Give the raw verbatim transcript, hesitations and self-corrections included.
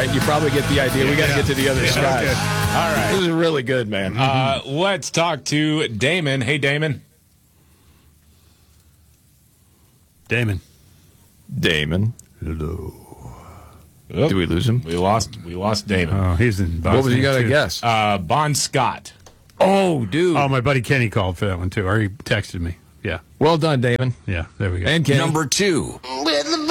right? You probably get the idea. We got to Yeah. get to the other Yeah, side. okay. All right. This is really good, man. Uh, let's talk to Damon. Hey, Damon. Damon. Damon. Hello. Oh, Did we lose him? we lost. We lost Damon. Oh, he's in Boston. What was you got to too. guess? Uh, Bon Scott. Oh, dude. Oh, my buddy Kenny called for that one, too. Or he texted me. Yeah. Well done, Damon. Yeah. There we go. And Kenny. Number two. With